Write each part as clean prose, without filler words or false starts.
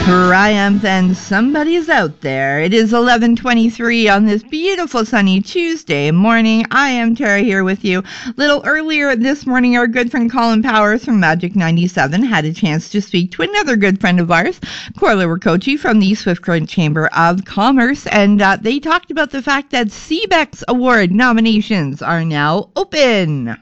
Triumph, and somebody's out there. It is 11:23 on this beautiful sunny Tuesday morning. I am Tara here with you. A little earlier this morning, our good friend Colin Powers from Magic 97 had a chance to speak to another good friend of ours, Corla Ricochi from the Swift Current Chamber of Commerce, and they talked about the fact that CBEX Award nominations are now open.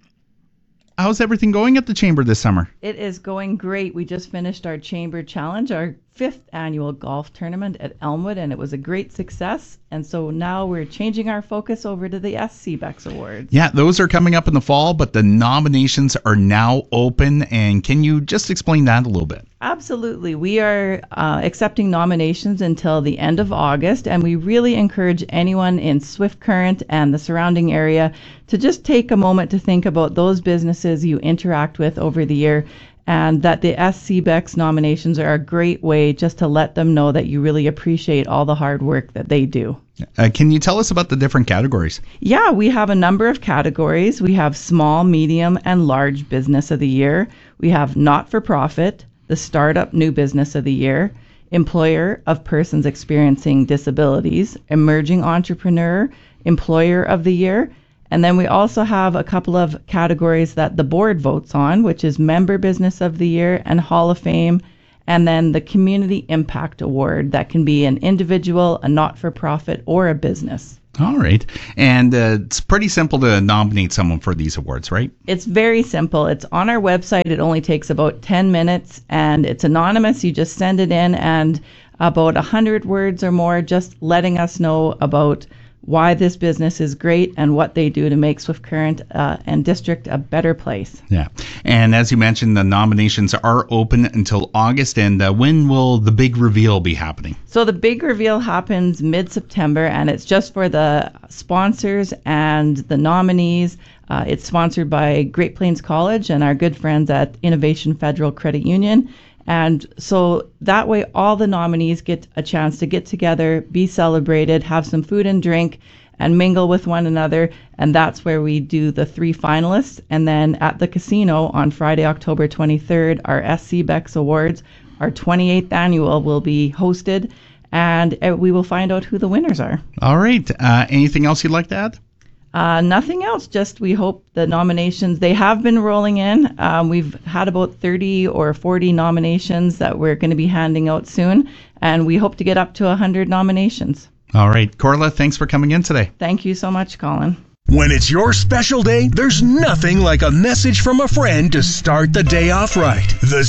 How's everything going at the Chamber this summer? It is going great. We just finished our Chamber Challenge, our 5th annual golf tournament at Elmwood, and it was a great success. And so now we're changing our focus over to the SCBEX Awards. Yeah, those are coming up in the fall, but the nominations are now open. And can you just explain that a little bit? Absolutely. We are accepting nominations until the end of August, and we really encourage anyone in Swift Current and the surrounding area to just take a moment to think about those businesses you interact with over the year, and that the SCBEX nominations are a great way just to let them know that you really appreciate all the hard work that they do. Can you tell us about the different categories? Yeah, we have a number of categories. We have small, medium, and large business of the year. We have not-for-profit, the startup new business of the year, employer of persons experiencing disabilities, emerging entrepreneur, employer of the year. And then we also have a couple of categories that the board votes on, which is Member Business of the Year and Hall of Fame, and then the Community Impact Award that can be an individual, a not-for-profit, or a business. All right. And it's pretty simple to nominate someone for these awards, right? It's very simple. It's on our website. It only takes about 10 minutes, and it's anonymous. You just send it in, and about 100 words or more, just letting us know about why this business is great and what they do to make Swift Current and District a better place. Yeah. And as you mentioned, the nominations are open until August. And when will the big reveal be happening? So the big reveal happens mid-September, and it's just for the sponsors and the nominees. It's sponsored by Great Plains College and our good friends at Innovation Federal Credit Union. And so that way all the nominees get a chance to get together, be celebrated, have some food and drink, and mingle with one another. And that's where we do the 3 finalists. And then at the casino on Friday, October 23rd, our SCBEX Awards, our 28th annual, will be hosted, and we will find out who the winners are. All right. Anything else you'd like to add? Nothing else, just we hope the nominations, they have been rolling in. We've had about 30 or 40 nominations that we're going to be handing out soon, and we hope to get up to 100 nominations. All right. Corla, thanks for coming in today. Thank you so much, Colin. When it's your special day, there's nothing like a message from a friend to start the day off right. The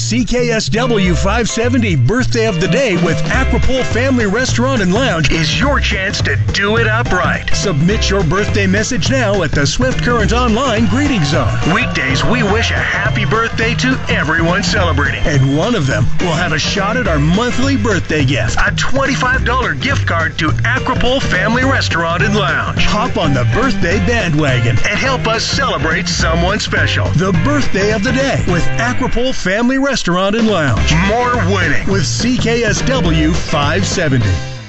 CKSW 570 Birthday of the Day with Aquapole Family Restaurant and Lounge is your chance to do it up right. Submit your birthday message now at the Swift Current Online Greeting Zone. Weekdays, we wish a happy birthday to everyone celebrating. And one of them will have a shot at our monthly birthday gift, a $25 gift card to Aquapole Family Restaurant and Lounge. Hop on the birthday bandwagon and help us celebrate someone special. The Birthday of the Day with Aquapole Family Restaurant and Lounge. More winning with CKSW 570.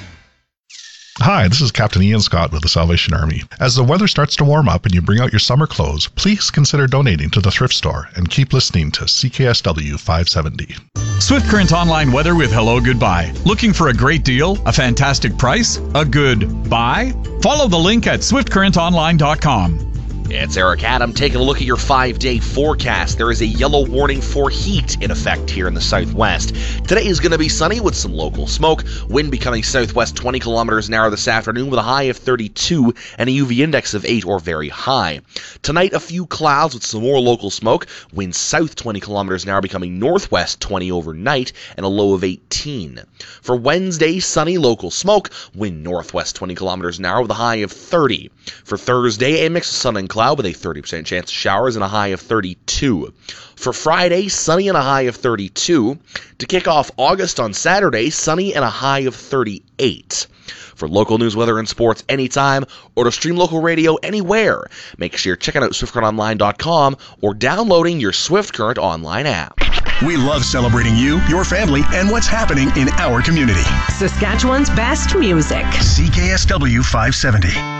Hi, this is Captain Ian Scott with the Salvation Army. As the weather starts to warm up and you bring out your summer clothes, please consider donating to the thrift store and keep listening to CKSW 570. Swift Current Online weather with Hello Goodbye. Looking for a great deal, a fantastic price, a good buy? Follow the link at swiftcurrentonline.com. It's Eric Adam taking a look at your 5-day forecast. There is a yellow warning for heat in effect here in the southwest. Today is going to be sunny with some local smoke. Wind becoming southwest 20 kilometers an hour this afternoon with a high of 32 and a UV index of 8 or very high. Tonight, a few clouds with some more local smoke. Wind south 20 kilometers an hour becoming northwest 20 overnight and a low of 18. For Wednesday, sunny, local smoke. Wind northwest 20 kilometers an hour with a high of 30. For Thursday, a mix of sun and cloud with a 30% chance of showers and a high of 32. For Friday, sunny and a high of 32. To kick off August on Saturday, sunny and a high of 38. For local news, weather, and sports anytime, or to stream local radio anywhere, make sure you're checking out SwiftCurrentOnline.com or downloading your Swift Current Online app. We love celebrating you, your family, and what's happening in our community. Saskatchewan's best music. CKSW 570.